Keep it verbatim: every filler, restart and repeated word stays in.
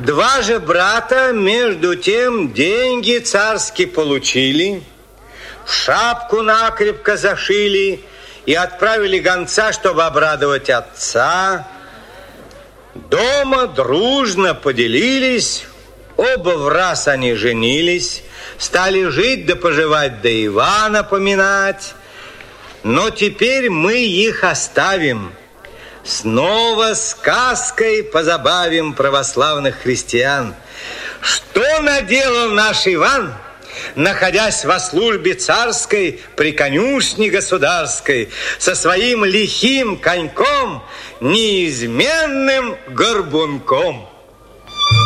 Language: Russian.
Два же брата, между тем, деньги царские получили, шапку накрепко зашили и отправили гонца, чтобы обрадовать отца. Дома дружно поделились, оба в раз они женились, стали жить да поживать, да Ивана поминать. Но теперь мы их оставим. Снова сказкой позабавим православных христиан. Что наделал наш Иван, находясь во службе царской при конюшне государской, со своим лихим коньком, неизменным горбунком?